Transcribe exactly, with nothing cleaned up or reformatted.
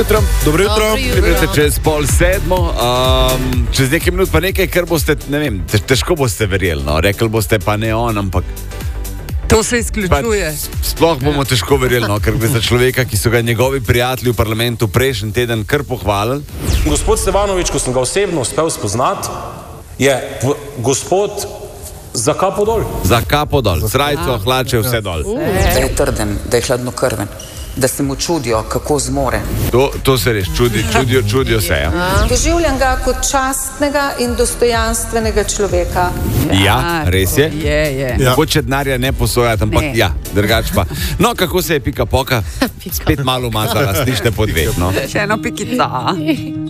jutro. Dobro jutro. Pripravite čez pol sedmo, um, čez nekaj minut pa nekaj, kar boste, ne vem, težko boste verjeli, no. Rekli boste pa ne on, ampak to se izključuje. Pa, sploh bomo težko verjeli, no, ker gre za človeka, ki so ga njegovi prijatelji v parlamentu prejšnji teden kar pohvalili. Gospod Stevanovič, ko sem ga osebno uspel spoznati, je v, gospod za kapo dol. Za kapo dol, srajco, hlače, vse dol. Da je trden, da je hladnokrven, da se mu čudijo, kako zmore. To, to se res čudi, čudijo, čudijo se. Ja. Doživljam ga kot častnega in dostojanstvenega človeka. Ja, res je. Je, je. Ja. Mogoče denarja ne posojati, ampak Ne. ja, drugač pa. No, kako se je Pika Poka spet malo umazala, slište po dveh, no. Še eno pikica.